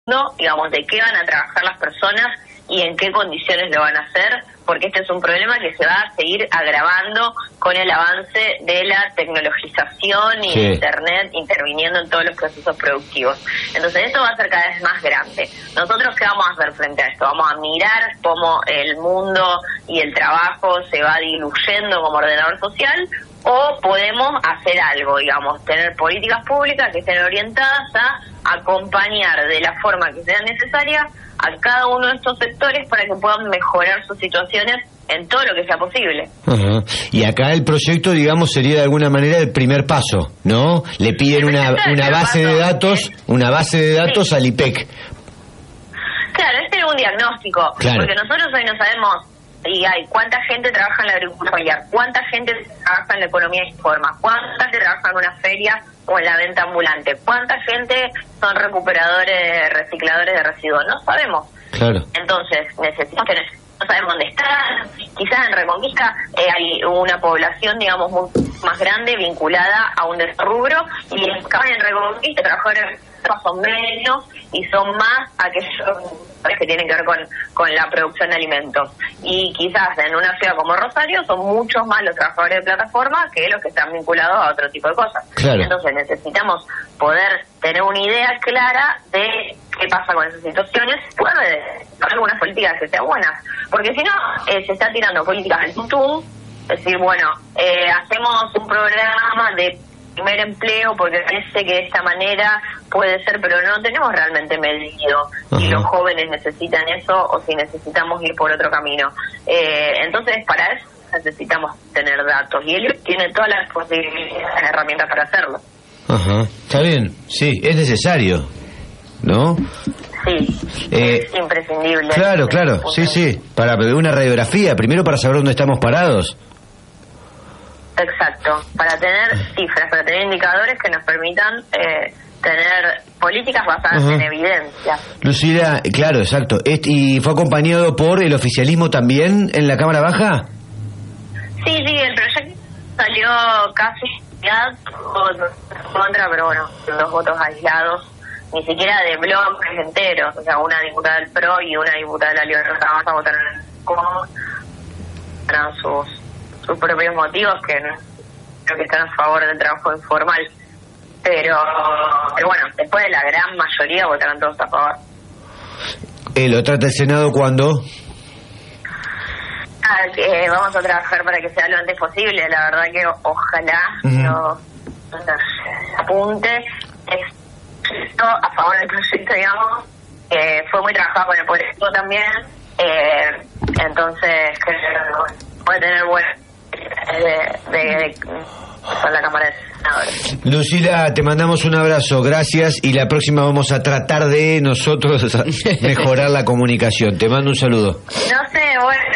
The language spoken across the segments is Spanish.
digamos, de qué van a trabajar las personas y en qué condiciones lo van a hacer, porque este es un problema que se va a seguir agravando con el avance de la tecnologización y de Internet interviniendo en todos los procesos productivos. Entonces esto va a ser cada vez más grande. ¿Nosotros qué vamos a hacer frente a esto? Vamos a mirar cómo el mundo y el trabajo se va diluyendo como ordenador social, o podemos hacer algo, digamos, tener políticas públicas que estén orientadas a acompañar de la forma que sea necesaria a cada uno de estos sectores para que puedan mejorar sus situaciones en todo lo que sea posible. Ajá. Y acá el proyecto, digamos, sería de alguna manera el primer paso, ¿no? Le piden una base de datos al IPEC. Claro, este es un diagnóstico, porque nosotros hoy no sabemos cuánta gente trabaja en la agricultura familiar, cuánta gente trabaja en la economía informal, cuánta gente trabaja en una feria o en la venta ambulante, cuánta gente son recuperadores, recicladores de residuos, no sabemos. Claro. Entonces no sabemos dónde están. Quizás en Reconquista hay una población, digamos, muy más grande vinculada a un rubro, y en Reconquista trabajadores son menos y son más aquellos que tienen que ver con la producción de alimentos. Y quizás en una ciudad como Rosario son muchos más los trabajadores de plataforma que los que están vinculados a otro tipo de cosas. Claro. Entonces necesitamos poder tener una idea clara de qué pasa con esas situaciones, puede algunas políticas que sean buenas, porque si no se está tirando políticas del tutum, es decir, hacemos un programa de primer empleo porque parece que de esta manera puede ser, pero no tenemos realmente medido si los jóvenes necesitan eso o si necesitamos ir por otro camino. Entonces, para eso necesitamos tener datos, y él tiene todas las posibilidades, herramientas para hacerlo. Ajá, está bien, sí, es necesario, ¿no? Sí, es imprescindible. Claro, sí, para una radiografía, primero para saber dónde estamos parados. Exacto, para tener cifras, para tener indicadores que nos permitan tener políticas basadas en evidencia. Lucila, claro, exacto. ¿Y fue acompañado por el oficialismo también en la Cámara Baja? Sí, el proyecto salió casi contra, pero los votos aislados, ni siquiera de bloques enteros, o sea, una diputada del PRO y una diputada de la Libertad Avanza votaron en sus propios motivos, que creo que están a favor del trabajo informal, pero después de la gran mayoría votaron todos a favor. ¿Lo trata el Senado cuándo? Vamos a trabajar para que sea lo antes posible. La verdad que ojalá no apunte. A favor del proyecto, digamos, fue muy trabajado con el Poder también, entonces creo que puede tener con la Cámara de Senadores. Lucila, te mandamos un abrazo, gracias, y la próxima vamos a tratar de nosotros mejorar la comunicación. Te mando un saludo. No sé,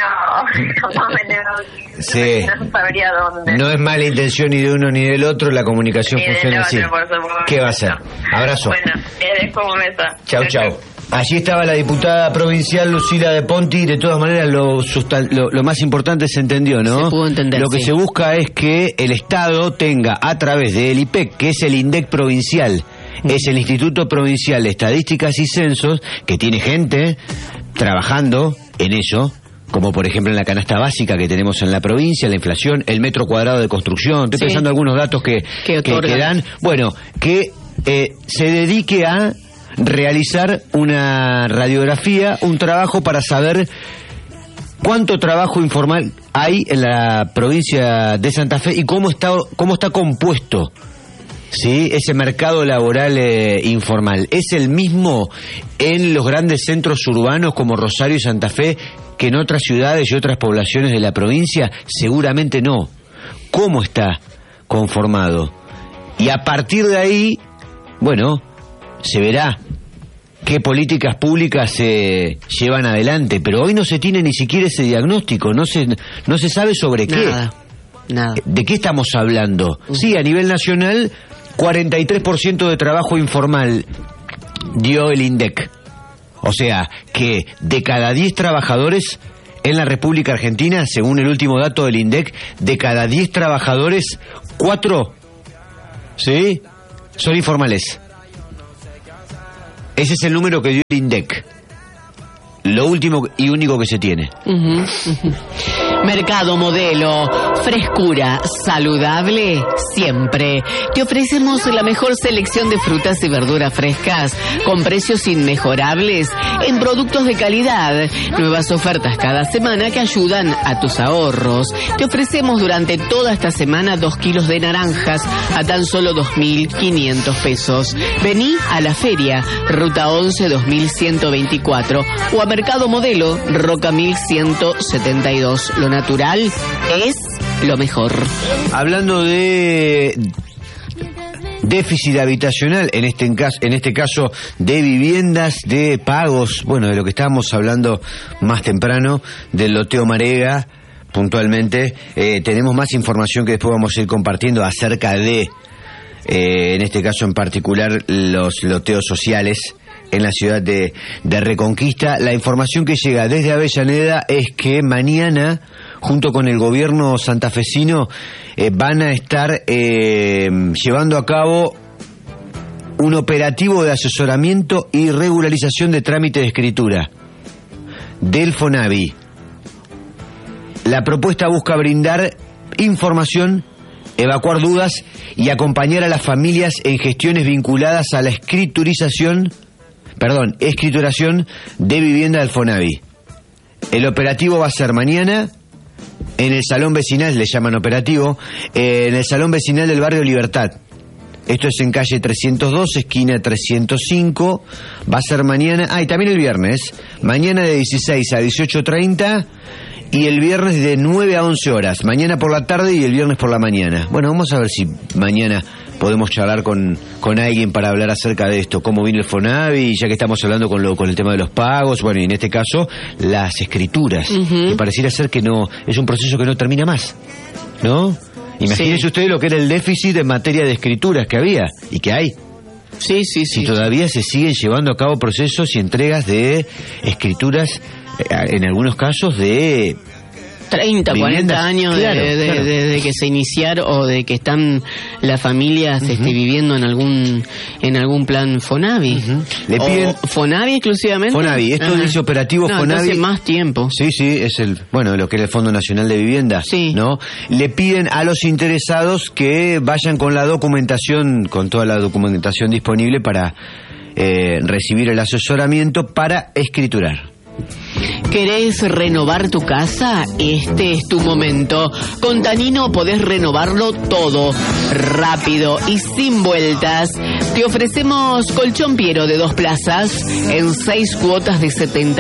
sí. No sabría dónde. No es mala intención ni de uno ni del otro, la comunicación funciona así. ¿Qué va a ser? Abrazo. Bueno, te dejo un beso. Chau. Allí estaba la diputada provincial Lucila de Ponti. De todas maneras, lo más importante se entendió, ¿no? Se pudo entender, lo que se busca es que el Estado tenga, a través del IPEC, que es el INDEC provincial, es el Instituto Provincial de Estadísticas y Censos, que tiene gente trabajando en eso, como por ejemplo en la canasta básica que tenemos en la provincia, la inflación, el metro cuadrado de construcción. Estoy pensando algunos datos que dan. Bueno, que se dedique a realizar una radiografía, un trabajo para saber cuánto trabajo informal hay en la provincia de Santa Fe y cómo está compuesto, ¿sí?, ese mercado laboral informal. ¿Es el mismo en los grandes centros urbanos como Rosario y Santa Fe que en otras ciudades y otras poblaciones de la provincia? Seguramente no. ¿Cómo está conformado? Y a partir de ahí, se verá qué políticas públicas se llevan adelante, pero hoy no se tiene ni siquiera ese diagnóstico, no se sabe sobre qué. Nada. ¿De qué estamos hablando? Sí, a nivel nacional, 43% de trabajo informal dio el INDEC. O sea, que de cada 10 trabajadores en la República Argentina, según el último dato del INDEC, de cada 10 trabajadores, 4, ¿sí?, son informales. Ese es el número que dio el INDEC. Lo último y único que se tiene. Mercado Modelo, frescura saludable siempre. Te ofrecemos la mejor selección de frutas y verduras frescas con precios inmejorables en productos de calidad. Nuevas ofertas cada semana que ayudan a tus ahorros. Te ofrecemos durante toda esta semana 2 kilos de naranjas a tan solo 2.500 pesos. Vení a la feria, Ruta 11 2124 o a Mercado Modelo, Roca 1172. Lo natural es lo mejor. Hablando de déficit habitacional, en este caso de viviendas, de pagos, bueno, de lo que estábamos hablando más temprano, del loteo Marega, puntualmente, tenemos más información que después vamos a ir compartiendo acerca de, en este caso en particular, los loteos sociales en la ciudad de Reconquista. La información que llega desde Avellaneda es que mañana, junto con el gobierno santafesino, van a estar llevando a cabo un operativo de asesoramiento y regularización de trámite de escritura del FONAVI. La propuesta busca brindar información, evacuar dudas y acompañar a las familias en gestiones vinculadas a la escrituración de vivienda del FONAVI. El operativo va a ser mañana en el salón vecinal, le llaman operativo, en el salón vecinal del barrio Libertad. Esto es en calle 302, esquina 305. Va a ser mañana, y también el viernes. Mañana de 16 a 18:30 y el viernes de 9 a 11 horas. Mañana por la tarde y el viernes por la mañana. Bueno, vamos a ver si mañana podemos charlar con alguien para hablar acerca de esto, cómo viene el FONAVI, ya que estamos hablando con el tema de los pagos, bueno, y en este caso las escrituras, que pareciera ser que no, es un proceso que no termina más, ¿no? Imagínense ustedes lo que era el déficit en materia de escrituras que había y que hay. Sí. Si todavía se siguen llevando a cabo procesos y entregas de escrituras, en algunos casos de 30, viviendas, 40 años claro. De que se iniciaron o de que están las familias viviendo en algún plan FONAVI. Le piden FONAVI exclusivamente. FONAVI, esto dice operativo FONAVI. Hace más tiempo. Sí, es lo que era el Fondo Nacional de Vivienda, ¿no? Le piden a los interesados que vayan con la documentación, con toda la documentación disponible para recibir el asesoramiento para escriturar. ¿Querés renovar tu casa? Este es tu momento. Con Tanino podés renovarlo todo, rápido y sin vueltas. Te ofrecemos colchón Piero de 2 plazas en 6 cuotas de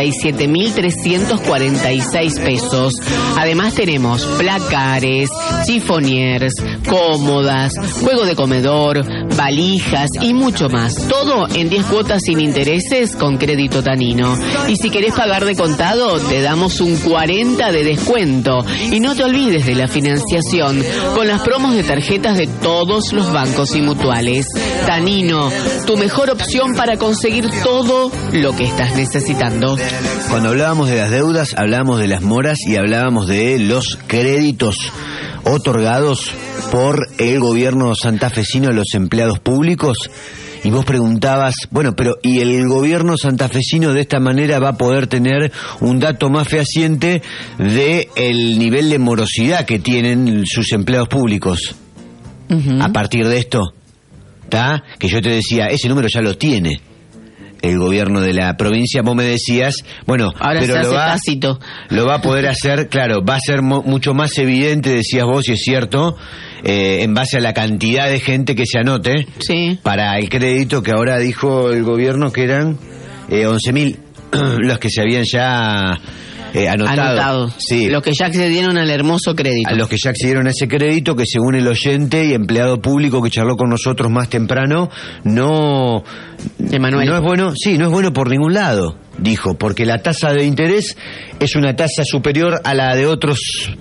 77.346 pesos. Además tenemos placares, chifoniers, cómodas, juego de comedor, valijas y mucho más. Todo en 10 cuotas sin intereses con crédito Tanino. Y si querés pagar de contado, te damos un 40% de descuento. Y no te olvides de la financiación con las promos de tarjetas de todos los bancos y mutuales. Tanino, tu mejor opción para conseguir todo lo que estás necesitando. Cuando hablábamos de las deudas, hablábamos de las moras y hablábamos de los créditos otorgados por el gobierno santafesino a los empleados públicos. Y vos preguntabas, bueno, pero ¿y el gobierno santafesino de esta manera va a poder tener un dato más fehaciente de el nivel de morosidad que tienen sus empleados públicos? A partir de esto, ¿está? Que yo te decía, ese número ya lo tiene el gobierno de la provincia. Vos me decías, bueno, ahora pero lo va a poder hacer, claro, va a ser mucho más evidente, decías vos, y es cierto, en base a la cantidad de gente que se anote para el crédito, que ahora dijo el gobierno que eran 11.000 los que se habían ya anotado. Sí. Los que ya accedieron al hermoso crédito. A los que ya accedieron a ese crédito, que según el oyente y empleado público que charló con nosotros más temprano, no es bueno, no es bueno por ningún lado, dijo, porque la tasa de interés es una tasa superior a la de otros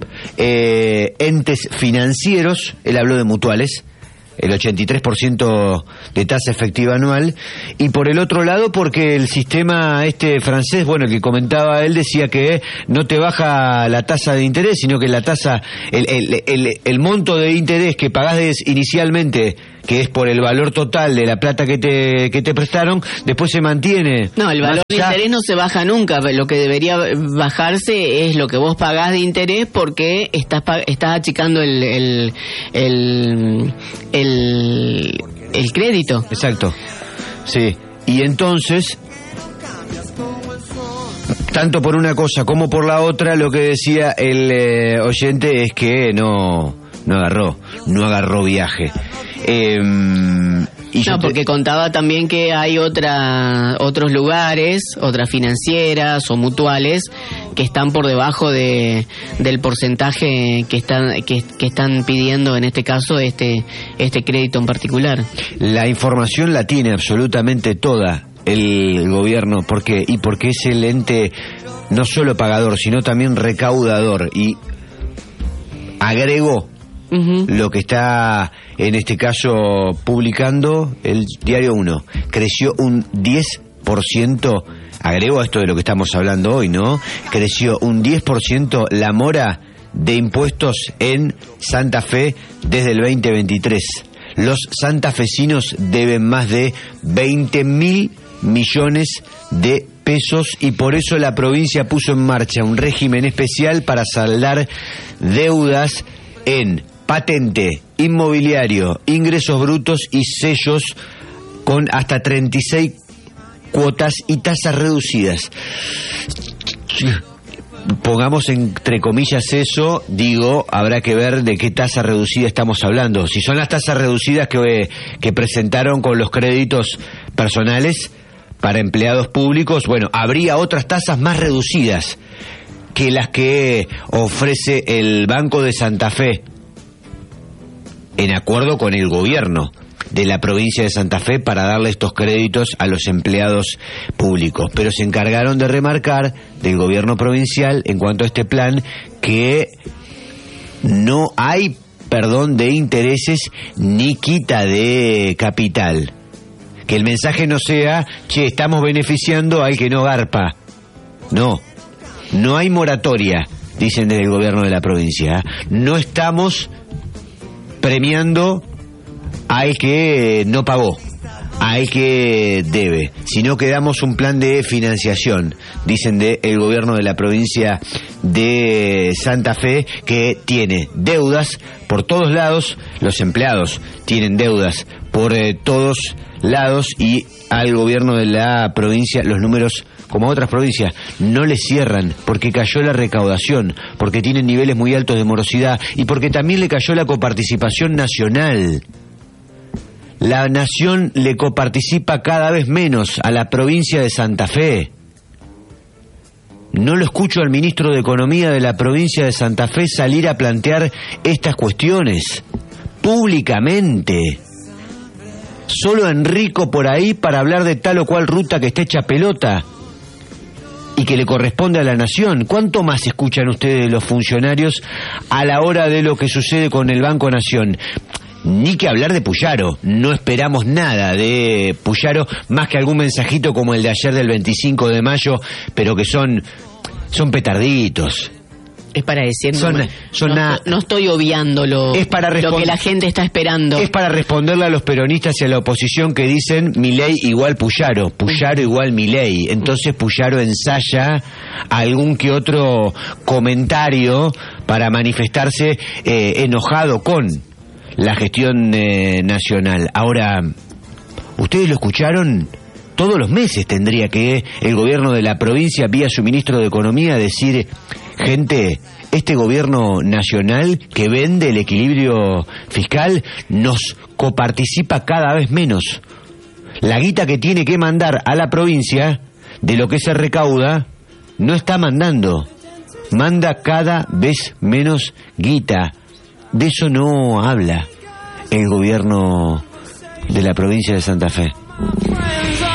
entes financieros. Él habló de mutuales, el 83% de tasa efectiva anual, y por el otro lado porque el sistema francés, bueno, el que comentaba él, decía que no te baja la tasa de interés, sino que la tasa, el monto de interés que pagás inicialmente, que es por el valor total de la plata que te prestaron, después se mantiene. No, el valor de interés no se baja nunca. Lo que debería bajarse es lo que vos pagás de interés, porque estás achicando el crédito. Exacto. Sí. Y entonces, tanto por una cosa como por la otra, lo que decía el oyente es que no agarró viaje. Porque contaba también que hay otros lugares, otras financieras o mutuales que están por debajo del porcentaje que están pidiendo, en este caso, este crédito en particular. La información la tiene absolutamente toda el gobierno, porque es el ente no solo pagador, sino también recaudador, y agregó lo que está en este caso publicando el Diario 1. Creció un 10%, agregó a esto de lo que estamos hablando hoy, ¿no? Creció un 10% la mora de impuestos en Santa Fe desde el 2023. Los santafesinos deben más de 20.000 millones de pesos, y por eso la provincia puso en marcha un régimen especial para saldar deudas en patente, inmobiliario, ingresos brutos y sellos, con hasta 36 cuotas y tasas reducidas. Pongamos entre comillas eso, digo, habrá que ver de qué tasa reducida estamos hablando. Si son las tasas reducidas que presentaron con los créditos personales para empleados públicos, bueno, habría otras tasas más reducidas que las que ofrece el Banco de Santa Fe, en acuerdo con el gobierno de la provincia de Santa Fe, para darle estos créditos a los empleados públicos. Pero se encargaron de remarcar del gobierno provincial, en cuanto a este plan, que no hay perdón de intereses ni quita de capital. Que el mensaje no sea, che, estamos beneficiando al que no garpa. No hay moratoria, dicen desde el gobierno de la provincia. No estamos premiando al que no pagó, al que debe, sino que damos un plan de financiación, dicen del gobierno de la provincia de Santa Fe, que tiene deudas por todos lados, los empleados tienen deudas por todos lados, y al gobierno de la provincia los números, como a otras provincias, no le cierran, porque cayó la recaudación, porque tienen niveles muy altos de morosidad, y porque también le cayó la coparticipación nacional. La nación le coparticipa cada vez menos a la provincia de Santa Fe. No lo escucho al ministro de Economía de la provincia de Santa Fe salir a plantear estas cuestiones públicamente. Solo Enrico por ahí para hablar de tal o cual ruta que está hecha pelota y que le corresponde a la nación. ¿Cuánto más escuchan ustedes los funcionarios a la hora de lo que sucede con el Banco Nación? Ni que hablar de Puyaro. No esperamos nada de Puyaro, más que algún mensajito como el de ayer del 25 de mayo, pero que son petarditos. Es para decir, no estoy obviando lo que la gente está esperando. Es para responderle a los peronistas y a la oposición que dicen Milei igual Puyaro, Puyaro igual Milei. Entonces Puyaro ensaya algún que otro comentario para manifestarse enojado con la gestión nacional. Ahora, ¿ustedes lo escucharon? Todos los meses tendría que el gobierno de la provincia, vía su ministro de Economía, decir: gente, este gobierno nacional que vende el equilibrio fiscal nos coparticipa cada vez menos. La guita que tiene que mandar a la provincia de lo que se recauda no está mandando. Manda cada vez menos guita. De eso no habla el gobierno de la provincia de Santa Fe.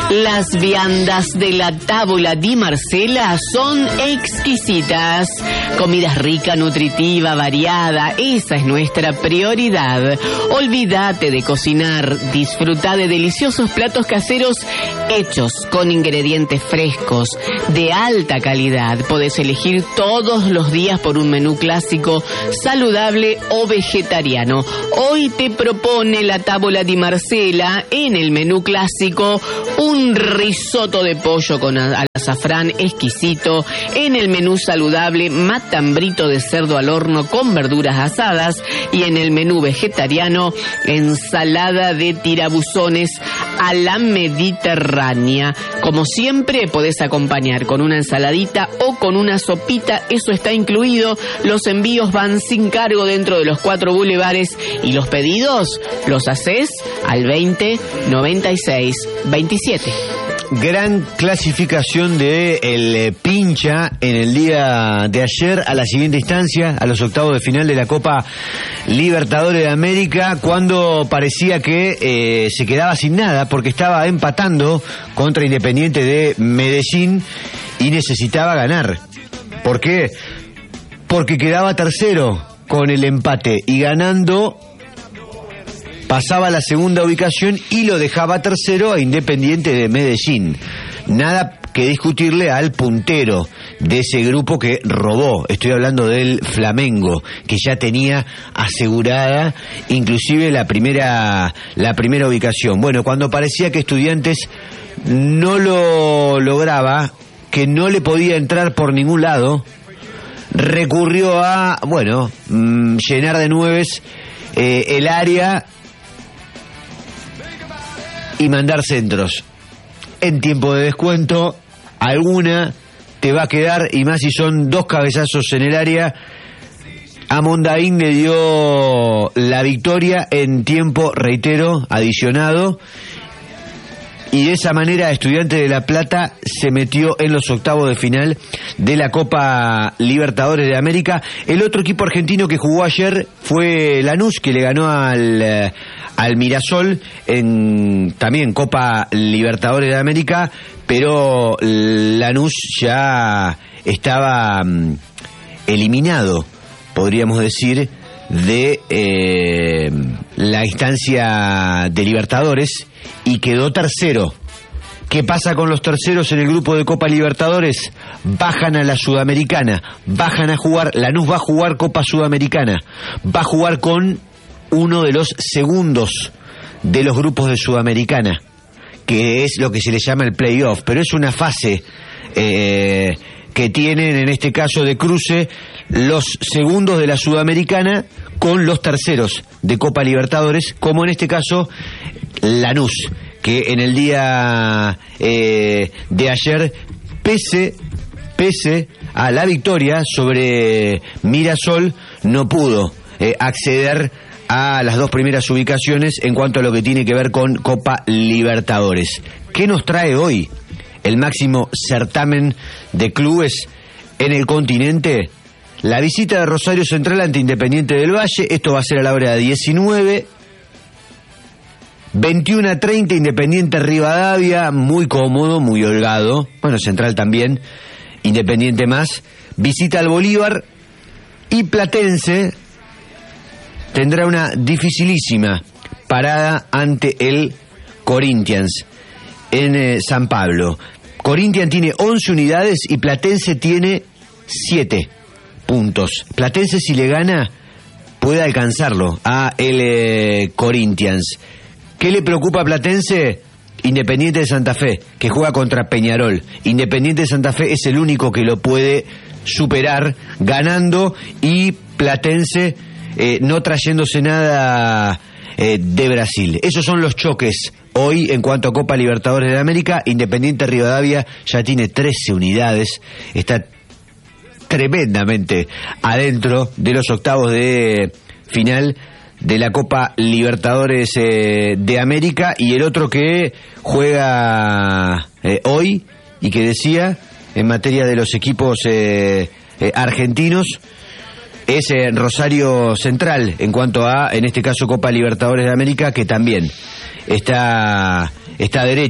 Las viandas de la Tavola di Marcela son exquisitas. Comida rica, nutritiva, variada, esa es nuestra prioridad. Olvídate de cocinar, disfruta de deliciosos platos caseros hechos con ingredientes frescos, de alta calidad. Podés elegir todos los días por un menú clásico, saludable o vegetariano. Hoy te propone la Tavola di Marcela en el menú clásico un risotto de pollo con azafrán exquisito. En el menú saludable, matambrito de cerdo al horno con verduras asadas. Y en el menú vegetariano, ensalada de tirabuzones a la mediterránea. Como siempre, podés acompañar con una ensaladita o con una sopita, eso está incluido. Los envíos van sin cargo dentro de los 4 bulevares y los pedidos los haces al 20 96 27. Gran clasificación de el Pincha en el día de ayer a la siguiente instancia, a los octavos de final de la Copa Libertadores de América, cuando parecía que se quedaba sin nada porque estaba empatando contra Independiente de Medellín y necesitaba ganar. ¿Por qué? Porque quedaba tercero con el empate y ganando pasaba a la segunda ubicación y lo dejaba tercero a Independiente de Medellín. Nada que discutirle al puntero de ese grupo que robó. Estoy hablando del Flamengo, que ya tenía asegurada inclusive la primera ubicación. Bueno, cuando parecía que Estudiantes no lo lograba, que no le podía entrar por ningún lado, recurrió a, llenar de nueves el área y mandar centros. En tiempo de descuento, alguna te va a quedar, y más si son 2 cabezazos en el área. A Mondaín le dio la victoria en tiempo, reitero, adicionado. Y de esa manera Estudiantes de La Plata se metió en los octavos de final de la Copa Libertadores de América. El otro equipo argentino que jugó ayer fue Lanús, que le ganó al Mirasol en también Copa Libertadores de América, pero Lanús ya estaba eliminado, podríamos decir, de la instancia de Libertadores y quedó tercero. ¿Qué pasa con los terceros en el grupo de Copa Libertadores? Bajan a la Sudamericana, bajan a jugar, Lanús va a jugar Copa Sudamericana, va a jugar con uno de los segundos de los grupos de Sudamericana, que es lo que se le llama el playoff, pero es una fase que tienen en este caso de cruce los segundos de la Sudamericana con los terceros de Copa Libertadores, como en este caso Lanús, que en el día de ayer, pese a la victoria sobre Mirasol, no pudo acceder a las 2 primeras ubicaciones en cuanto a lo que tiene que ver con Copa Libertadores. ¿Qué nos trae hoy el máximo certamen de clubes en el continente? La visita de Rosario Central ante Independiente del Valle. Esto va a ser a la hora de 19. 21:30 Independiente Rivadavia, muy cómodo, muy holgado. Bueno, Central también, Independiente más. Visita al Bolívar y Platense tendrá una dificilísima parada ante el Corinthians en San Pablo. Corinthians tiene 11 unidades y Platense tiene 7 puntos. Platense, si le gana, puede alcanzarlo a el Corinthians. ¿Qué le preocupa a Platense? Independiente de Santa Fe, que juega contra Peñarol. Independiente de Santa Fe es el único que lo puede superar ganando, y Platense no trayéndose nada de Brasil. Esos son los choques hoy en cuanto a Copa Libertadores de América. Independiente Rivadavia ya tiene 13 unidades, está tremendamente adentro de los octavos de final de la Copa Libertadores de América. Y el otro que juega hoy y que decía en materia de los equipos argentinos es Rosario Central, en cuanto a, en este caso, Copa Libertadores de América, que también está derecho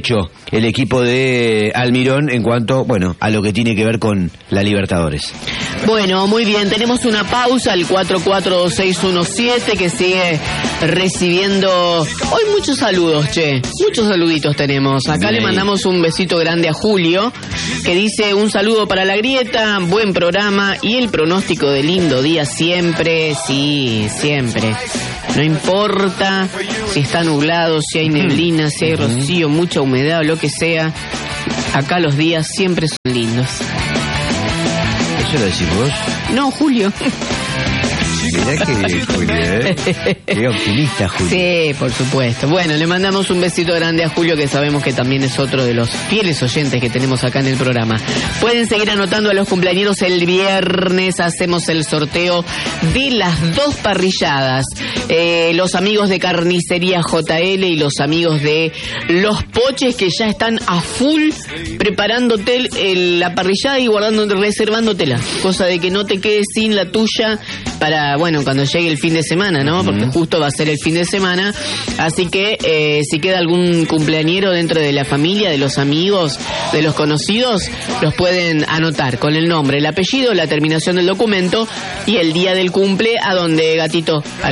el equipo de Almirón en cuanto, bueno, a lo que tiene que ver con la Libertadores. Bueno, muy bien, tenemos una pausa al 44617 que sigue recibiendo hoy muchos saludos, che, muchos saluditos tenemos. Acá le mandamos un besito grande a Julio, que dice un saludo para la grieta, buen programa y el pronóstico de lindo día siempre, sí, siempre. No importa si está nublado, si hay neblina, si hay rocío, mucha humedad o lo que sea, acá los días siempre son lindos. ¿Eso lo decís vos? No, Julio. Mirá que Julio, qué optimista, Julio. Sí, por supuesto. Bueno, le mandamos un besito grande a Julio, que sabemos que también es otro de los fieles oyentes que tenemos acá en el programa. Pueden seguir anotando a los cumpleañeros. El viernes hacemos el sorteo de las 2 parrilladas. Los amigos de Carnicería JL y los amigos de Los Poches, que ya están a full preparándote la parrillada y reservándotela. Cosa de que no te quedes sin la tuya para, bueno, cuando llegue el fin de semana, ¿no? Porque justo va a ser el fin de semana. Así que si queda algún cumpleañero dentro de la familia, de los amigos, de los conocidos, los pueden anotar con el nombre, el apellido, la terminación del documento y el día del cumple. ¿A dónde, gatito? Al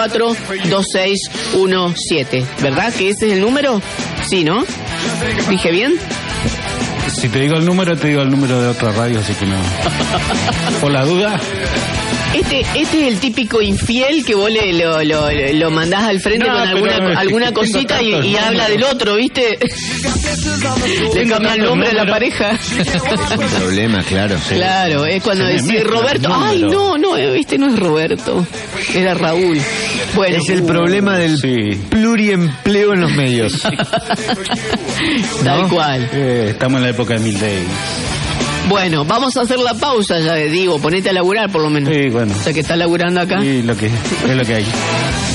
442617. ¿Verdad que ese es el número? Sí, ¿no? ¿Dije bien? Si te digo el número, te digo el número de otra radio, así que no. Por la duda. Este es el típico infiel que vos lo mandás al frente con alguna cosita y habla del otro, ¿viste? Le cambia el nombre a la pareja. Problema, claro. Sí. Claro, es cuando decís Roberto. Ay, no, ¿viste? No es Roberto. Era Raúl. Bueno, es el problema del pluriempleo en los medios. Tal cual. Estamos en la época de Milei. Bueno, vamos a hacer la pausa, ya digo, ponete a laburar por lo menos. Sí, bueno. O sea que estás laburando acá. Sí, es lo que hay.